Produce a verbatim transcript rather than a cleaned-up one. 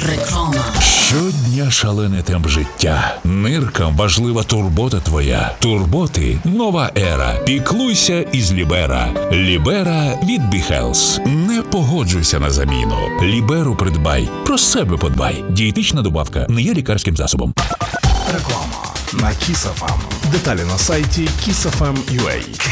Реклама. Щодня шалений темп життя. Ниркам важлива турбота твоя. Турботи – нова ера. Піклуйся із Лібера. Лібера від Бі-Хелс. Не погоджуйся на заміну. Ліберу придбай. Про себе подбай. Дієтична добавка не є лікарським засобом. Реклама на Kiss еф ем. Деталі на сайті kiss еф ем крапка ю а.